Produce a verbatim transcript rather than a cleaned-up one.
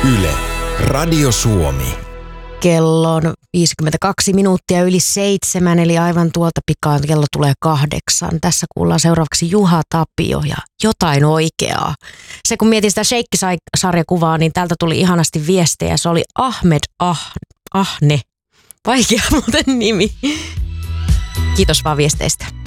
Yle, Radio Suomi. Kello on viisikymmentäkaksi minuuttia yli seitsemän, eli aivan tuolta pikaan kello tulee kahdeksan. Tässä kuullaan seuraavaksi Juha Tapio ja Jotain oikeaa. Se kun mietin sitä Sheikki-sarjakuvaa, niin täältä tuli ihanasti viestejä. Se oli Ahmed ah, Ahne. Vaikea muuten nimi. Kiitos vaan viesteistä.